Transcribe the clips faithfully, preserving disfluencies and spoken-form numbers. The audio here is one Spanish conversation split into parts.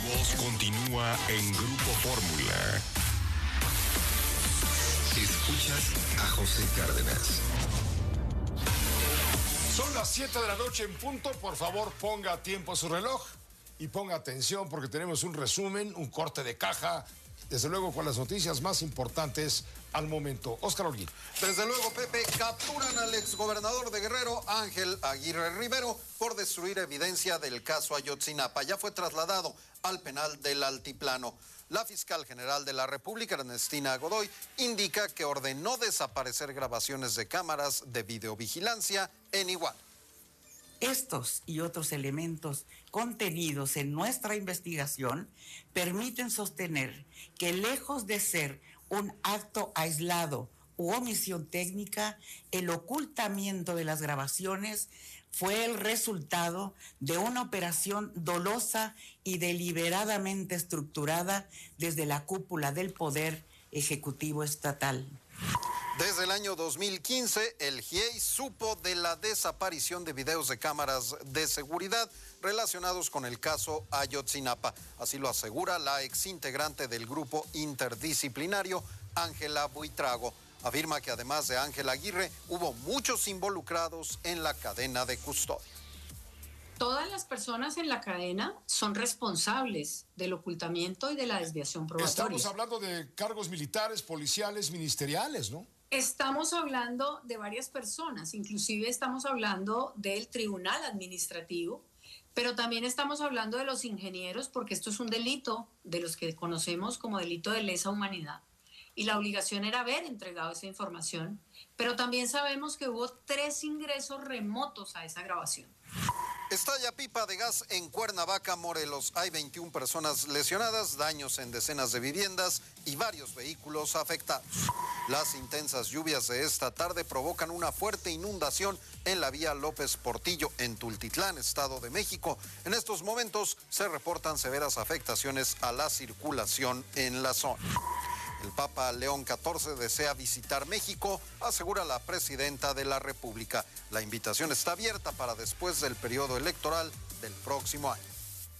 voz continúa en Grupo Fórmula. Escuchas a José Cárdenas. Son las siete de la noche en punto. Por favor, ponga a tiempo su reloj y ponga atención porque tenemos un resumen, un corte de caja, desde luego con las noticias más importantes al momento. Óscar Holguín. Desde luego, Pepe, capturan al exgobernador de Guerrero, Ángel Aguirre Rivero, por destruir evidencia del caso Ayotzinapa. Ya fue trasladado al penal del Altiplano. La fiscal general de la República, Ernestina Godoy, indica que ordenó desaparecer grabaciones de cámaras de videovigilancia en Iguala. Estos y otros elementos contenidos en nuestra investigación permiten sostener que, lejos de ser un acto aislado u omisión técnica, el ocultamiento de las grabaciones fue el resultado de una operación dolosa y deliberadamente estructurada desde la cúpula del Poder Ejecutivo Estatal. Desde el año dos mil quince, el G I E I supo de la desaparición de videos de cámaras de seguridad relacionados con el caso Ayotzinapa. Así lo asegura la exintegrante del grupo interdisciplinario, Ángela Buitrago. Afirma que además de Ángel Aguirre, hubo muchos involucrados en la cadena de custodia. Todas las personas en la cadena son responsables del ocultamiento y de la desviación probatoria. Estamos hablando de cargos militares, policiales, ministeriales, ¿no? Estamos hablando de varias personas, inclusive estamos hablando del Tribunal Administrativo, pero también estamos hablando de los ingenieros, porque esto es un delito de los que conocemos como delito de lesa humanidad. Y la obligación era haber entregado esa información, pero también sabemos que hubo tres ingresos remotos a esa grabación. Estalla pipa de gas en Cuernavaca, Morelos. Hay veintiuna personas lesionadas, daños en decenas de viviendas y varios vehículos afectados. Las intensas lluvias de esta tarde provocan una fuerte inundación en la vía López Portillo, en Tultitlán, Estado de México. En estos momentos se reportan severas afectaciones a la circulación en la zona. El Papa León catorce desea visitar México, asegura la presidenta de la República. La invitación está abierta para después del periodo electoral del próximo año.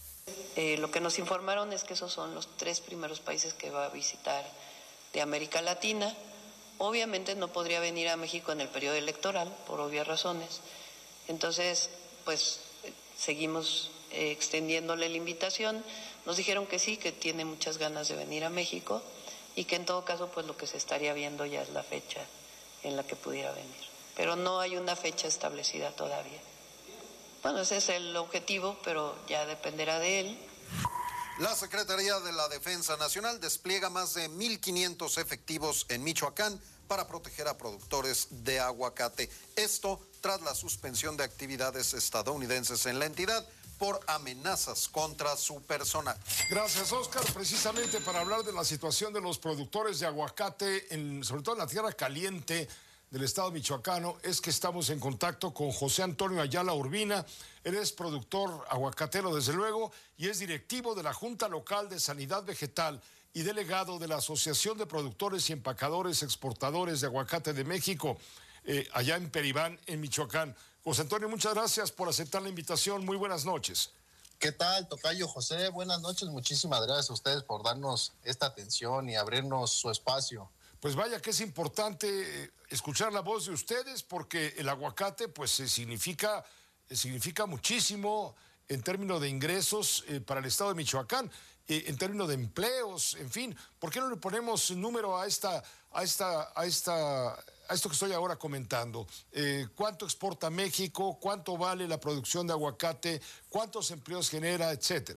Eh, lo que nos informaron es que esos son los tres primeros países que va a visitar de América Latina. Obviamente no podría venir a México en el periodo electoral, por obvias razones. Entonces, pues seguimos eh, extendiéndole la invitación. Nos dijeron que sí, que tiene muchas ganas de venir a México, y que en todo caso pues lo que se estaría viendo ya es la fecha en la que pudiera venir. Pero no hay una fecha establecida todavía. Bueno, ese es el objetivo, pero ya dependerá de él. La Secretaría de la Defensa Nacional despliega más de mil quinientos efectivos en Michoacán para proteger a productores de aguacate. Esto tras la suspensión de actividades estadounidenses en la entidad por amenazas contra su personal. Gracias, Óscar. Precisamente para hablar de la situación de los productores de aguacate, en, sobre todo en la tierra caliente del estado michoacano, es que estamos en contacto con José Antonio Ayala Urbina. Él es productor aguacatero, desde luego, y es directivo de la Junta Local de Sanidad Vegetal y delegado de la Asociación de Productores y Empacadores Exportadores de Aguacate de México, eh, allá en Peribán, en Michoacán. José Antonio, muchas gracias por aceptar la invitación. Muy buenas noches. ¿Qué tal, tocayo José? Buenas noches. Muchísimas gracias a ustedes por darnos esta atención y abrirnos su espacio. Pues vaya que es importante escuchar la voz de ustedes, porque el aguacate pues significa, significa muchísimo en términos de ingresos eh, para el estado de Michoacán, eh, en términos de empleos, en fin. ¿Por qué no le ponemos número a esta, a esta, a esta, a esto que estoy ahora comentando? Eh, ¿Cuánto exporta México? ¿Cuánto vale la producción de aguacate? ¿Cuántos empleos genera, etcétera?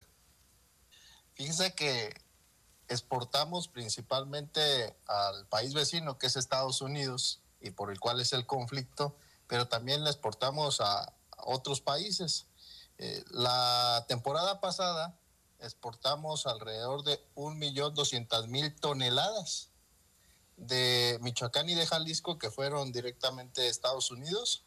Fíjense que exportamos principalmente al país vecino, que es Estados Unidos, y por el cual es el conflicto, pero también le exportamos a, a otros países. Eh, la temporada pasada exportamos alrededor de un millón doscientas mil toneladas de Michoacán y de Jalisco, que fueron directamente de Estados Unidos.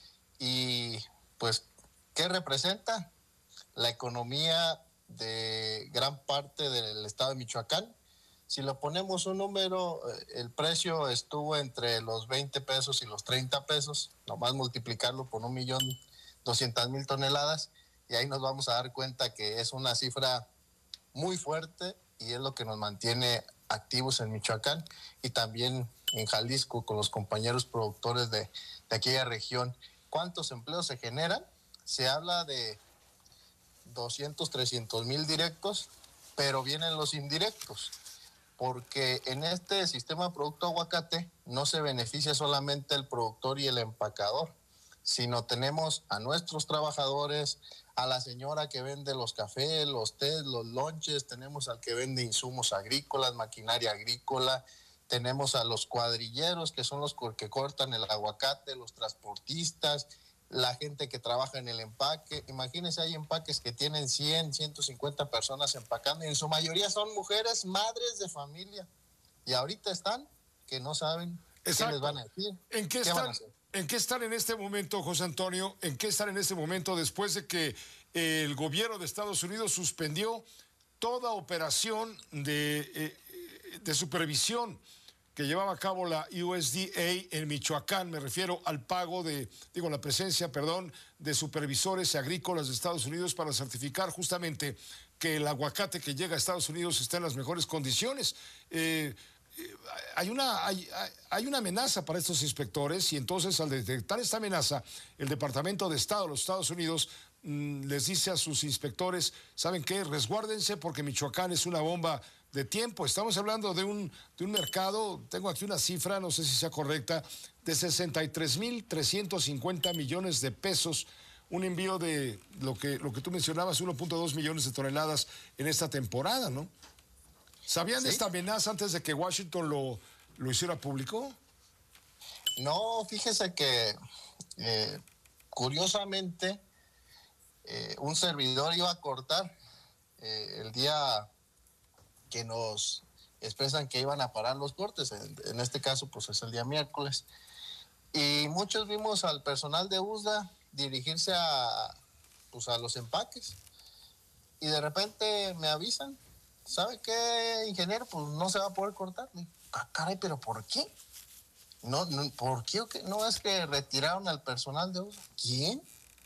Y pues, ¿qué representa? La economía de gran parte del estado de Michoacán. Si le ponemos un número, el precio estuvo entre los veinte pesos y los treinta pesos, nomás multiplicarlo por un millón doscientas mil toneladas, y ahí nos vamos a dar cuenta que es una cifra muy fuerte y es lo que nos mantiene activos en Michoacán y también en Jalisco con los compañeros productores de, de aquella región. ¿Cuántos empleos se generan? Se habla de doscientos, trescientos mil directos, pero vienen los indirectos, porque en este sistema de producto aguacate no se beneficia solamente el productor y el empacador, sino tenemos a nuestros trabajadores, a la señora que vende los cafés, los tés, los lonches, tenemos al que vende insumos agrícolas, maquinaria agrícola, tenemos a los cuadrilleros, que son los que cortan el aguacate, los transportistas, la gente que trabaja en el empaque. Imagínense, hay empaques que tienen cien, ciento cincuenta personas empacando, y en su mayoría son mujeres, madres de familia, y ahorita están que no saben Exacto. qué les van a decir. ¿En qué, ¿Qué están, ¿En qué están en este momento, José Antonio? ¿En qué están en este momento después de que el gobierno de Estados Unidos suspendió toda operación de, eh, de supervisión que llevaba a cabo la U S D A en Michoacán? Me refiero al pago de, digo, la presencia, perdón, de supervisores agrícolas de Estados Unidos para certificar justamente que el aguacate que llega a Estados Unidos está en las mejores condiciones. Eh, Hay una, hay, hay una amenaza para estos inspectores, y entonces al detectar esta amenaza, el Departamento de Estado de los Estados Unidos mmm, les dice a sus inspectores, ¿saben qué? Resguárdense porque Michoacán es una bomba de tiempo. Estamos hablando de un, de un mercado, tengo aquí una cifra, no sé si sea correcta, de sesenta y tres mil trescientos cincuenta millones de pesos, un envío de lo que, lo que tú mencionabas, uno punto dos millones de toneladas en esta temporada, ¿no? ¿Sabían ¿Sí? de esta amenaza antes de que Washington lo, lo hiciera público? No, fíjese que eh, curiosamente eh, un servidor iba a cortar eh, el día que nos expresan que iban a parar los cortes, en, en este caso pues es el día miércoles, y muchos vimos al personal de U S D A dirigirse a, pues, a los empaques, y de repente me avisan, ¿sabe qué, ingeniero? Pues no se va a poder cortar. Ah, caray, ¿pero por qué? No, no, ¿por qué? No, es que retiraron al personal de U S D A. ¿Quién?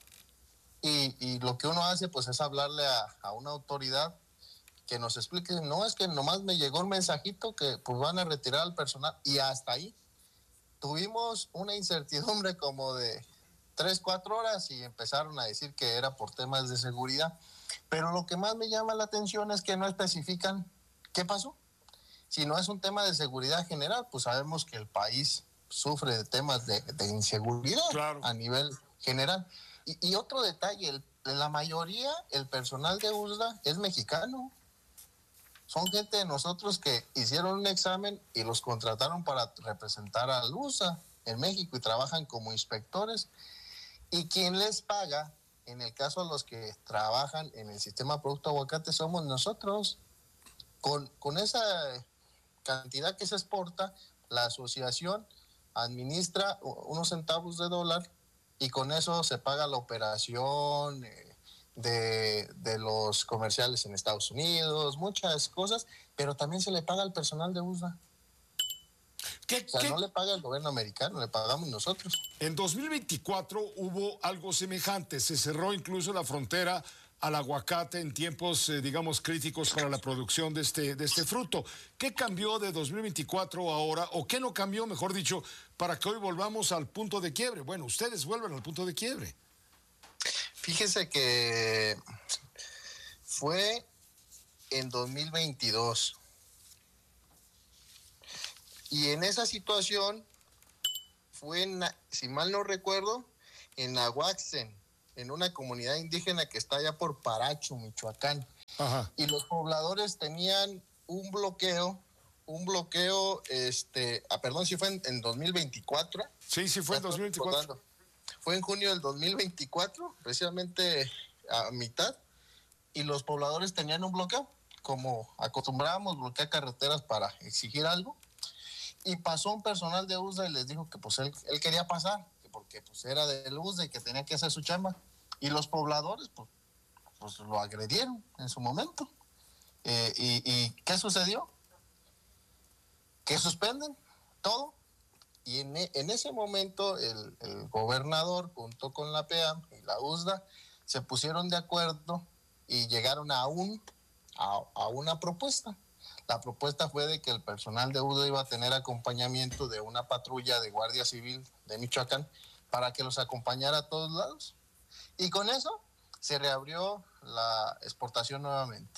Y, y lo que uno hace, pues, es hablarle a, a una autoridad que nos explique. No, es que nomás me llegó un mensajito que, pues, van a retirar al personal. Y hasta ahí tuvimos una incertidumbre como de tres, cuatro horas y empezaron a decir que era por temas de seguridad. Pero lo que más me llama la atención es que no especifican qué pasó. Si no es un tema de seguridad general, pues sabemos que el país sufre de temas de, de inseguridad claro. a nivel general. Y, y otro detalle, el, la mayoría, el personal de U S D A es mexicano. Son gente de nosotros que hicieron un examen y los contrataron para representar a la U S D A en México y trabajan como inspectores. Y quien les paga, en el caso de los que trabajan en el sistema Producto Aguacate, somos nosotros. Con, con esa cantidad que se exporta, la asociación administra unos centavos de dólar y con eso se paga la operación eh, de, de los comerciales en Estados Unidos, muchas cosas, pero también se le paga al personal de U S D A. ¿Qué, o sea, qué? no le paga el gobierno americano, le pagamos nosotros. En dos mil veinticuatro hubo algo semejante, se cerró incluso la frontera al aguacate en tiempos, eh, digamos, críticos para la producción de este, de este fruto. ¿Qué cambió de dos mil veinticuatro ahora, o qué no cambió, mejor dicho, para que hoy volvamos al punto de quiebre? Bueno, ustedes vuelven al punto de quiebre. Fíjese que fue en dos mil veintidós. Y en esa situación fue, en, si mal no recuerdo, en Aguaxen, en una comunidad indígena que está allá por Paracho, Michoacán. Ajá. Y los pobladores tenían un bloqueo, un bloqueo, este, ah, perdón, si fue en, en dos mil veinticuatro. Sí, sí fue en dos mil veinticuatro. Fue en junio del dos mil veinticuatro, precisamente a mitad, y los pobladores tenían un bloqueo, como acostumbrábamos bloquear carreteras para exigir algo. Y pasó un personal de U S D A y les dijo que pues él, él quería pasar, que porque pues era del U S D A y que tenía que hacer su chamba. Y los pobladores pues, pues lo agredieron en su momento. Eh, y, ¿Y qué sucedió? Que suspenden todo. Y en, en ese momento el, el gobernador junto con la P E A M y la U S D A se pusieron de acuerdo y llegaron a un a, a una propuesta. La propuesta fue de que el personal de U D A iba a tener acompañamiento de una patrulla de Guardia Civil de Michoacán para que los acompañara a todos lados. Y con eso se reabrió la exportación nuevamente.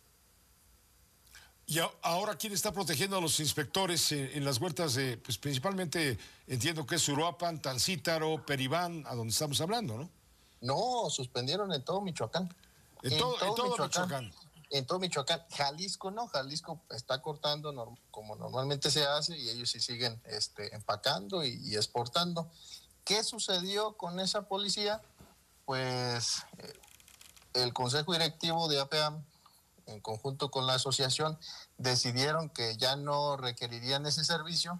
Y a, ahora, ¿quién está protegiendo a los inspectores en, en las huertas de, pues principalmente, entiendo que es Uruapan, Tancítaro, Peribán, a donde estamos hablando, ¿no? No, suspendieron en todo Michoacán. En, en todo, todo, en todo Michoacán. Michoacán. En todo Michoacán. Jalisco no, Jalisco está cortando norm, como normalmente se hace y ellos sí siguen este, empacando y, y exportando. ¿Qué sucedió con esa policía? Pues eh, el Consejo Directivo de APEAM, en conjunto con la asociación, decidieron que ya no requerirían ese servicio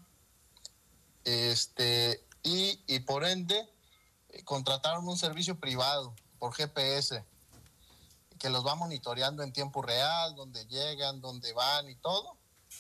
este, y, y por ende eh, contrataron un servicio privado por G P S que los va monitoreando en tiempo real, dónde llegan, dónde van y todo.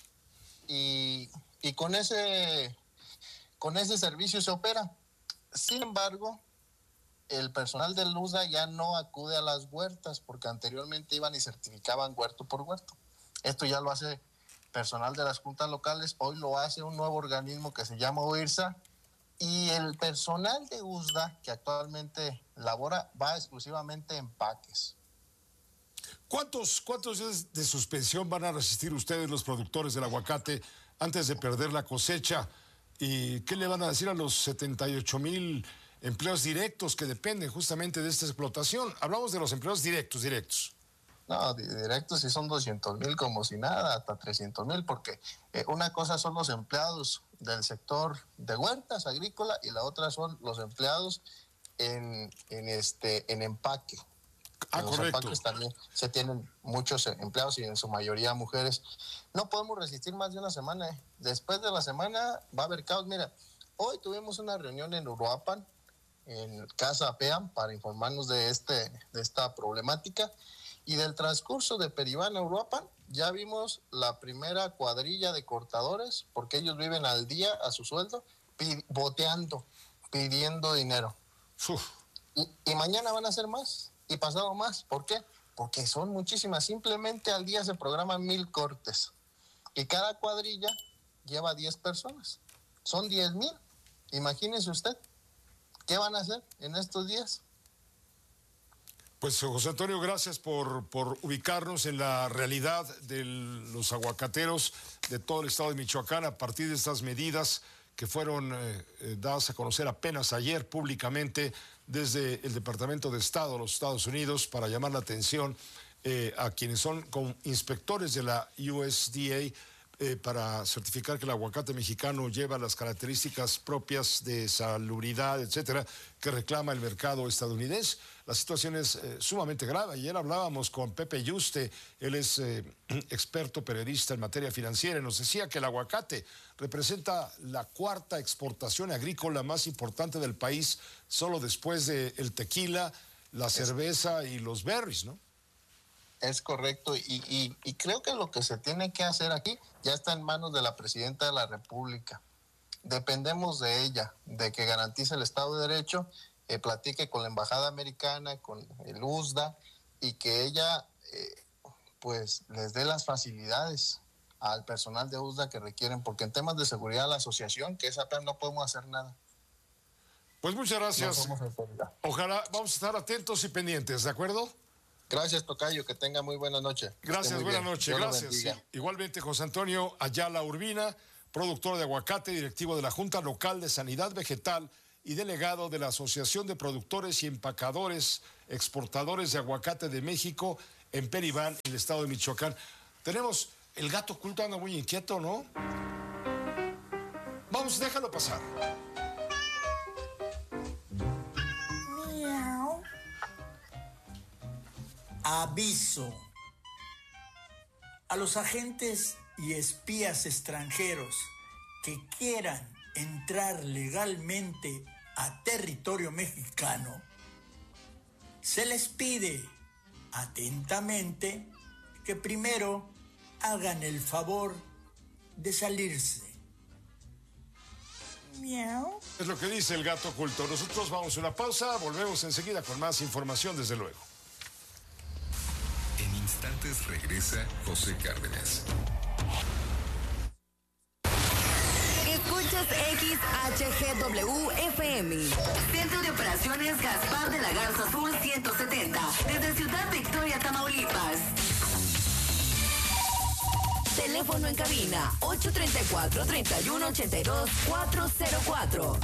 Y, y con ese, con ese servicio se opera. Sin embargo, el personal del U S D A ya no acude a las huertas porque anteriormente iban y certificaban huerto por huerto. Esto ya lo hace personal de las juntas locales, hoy lo hace un nuevo organismo que se llama O I R S A y el personal de U S D A que actualmente labora va exclusivamente en empaques. ¿Cuántos, ¿Cuántos días de suspensión van a resistir ustedes, los productores del aguacate, antes de perder la cosecha? ¿Y qué le van a decir a los setenta y ocho mil empleos directos que dependen justamente de esta explotación? Hablamos de los empleos directos, directos. No, directos sí son doscientos mil como si nada, hasta trescientos mil, porque eh, una cosa son los empleados del sector de huertas agrícola y la otra son los empleados en, en, este, en empaque. Ah, en los correcto. empaques también se tienen muchos empleados y en su mayoría mujeres. No podemos resistir más de una semana. ¿eh? Después de la semana va a haber caos. Mira, hoy tuvimos una reunión en Uruapan, en Casa APEAM, para informarnos de, este, de esta problemática. Y del transcurso de Peribán a Uruapan, ya vimos la primera cuadrilla de cortadores, porque ellos viven al día a su sueldo, pi- boteando, pidiendo dinero. Y, y mañana van a ser más. Y pasado más. ¿Por qué? Porque son muchísimas. Simplemente al día se programan mil cortes. Y cada cuadrilla lleva diez personas. Son diez mil. Imagínese usted. ¿Qué van a hacer en estos días? Pues José Antonio, gracias por, por ubicarnos en la realidad de los aguacateros de todo el estado de Michoacán a partir de estas medidas que fueron eh, eh, dadas a conocer apenas ayer públicamente desde el Departamento de Estado de los Estados Unidos para llamar la atención eh, a quienes son como inspectores de la U S D A eh, para certificar que el aguacate mexicano lleva las características propias de salubridad, etcétera, que reclama el mercado estadounidense. La situación es eh, sumamente grave. Ayer hablábamos con Pepe Yuste, él es eh, experto periodista en materia financiera, y nos decía que el aguacate representa la cuarta exportación agrícola más importante del país, solo después del tequila, la cerveza y los berries, ¿no? Es correcto, y, y, y creo que lo que se tiene que hacer aquí ya está en manos de la Presidenta de la República. Dependemos de ella, de que garantice el Estado de Derecho, eh, platique con la Embajada Americana, con el U S D A, y que ella eh, pues les dé las facilidades al personal de U S D A que requieren, porque en temas de seguridad la asociación, que es APEAM, no podemos hacer nada. Pues muchas gracias. No somos autoridad. Ojalá, vamos a estar atentos y pendientes, ¿de acuerdo? Gracias, tocayo, que tenga muy buena noche. Gracias, buena noche, gracias. Sí. Igualmente, José Antonio Ayala Urbina, productor de aguacate, directivo de la Junta Local de Sanidad Vegetal y delegado de la Asociación de Productores y Empacadores Exportadores de Aguacate de México en Peribán, en el estado de Michoacán. Tenemos el gato oculto, anda muy inquieto, ¿no? Vamos, déjalo pasar. Aviso a los agentes y espías extranjeros que quieran entrar legalmente a territorio mexicano. Se les pide atentamente que primero hagan el favor de salirse. Miau. Es lo que dice el gato oculto. Nosotros vamos a una pausa, volvemos enseguida con más información, desde luego. En instantes regresa José Cárdenas. Escuchas X H G W F M. Centro de Operaciones Gaspar de la Garza Sur ciento setenta. Desde Ciudad Victoria, Tamaulipas. Teléfono en cabina ocho tres cuatro, tres uno ocho dos, cuatro cero cuatro.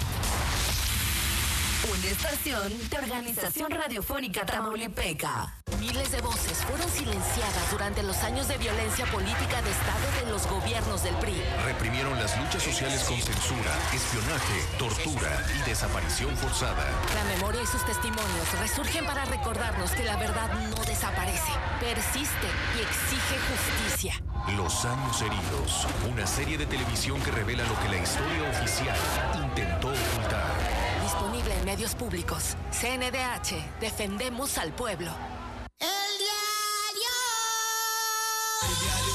Una estación de Organización Radiofónica Tamaulipeca. Miles de voces fueron silenciadas durante los años de violencia política de Estado de los gobiernos del P R I. Reprimieron las luchas sociales con censura, espionaje, tortura y desaparición forzada. La memoria y sus testimonios resurgen para recordarnos que la verdad no desaparece, persiste y exige justicia. Los años heridos, una serie de televisión que revela lo que la historia oficial intentó ocultar. Disponible en medios públicos. C N D H, defendemos al pueblo. El diario. El diario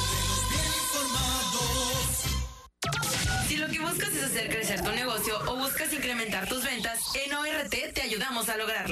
de los bien informados. Si lo que buscas es hacer crecer tu negocio o buscas incrementar tus ventas, en O R T te ayudamos a lograrlo.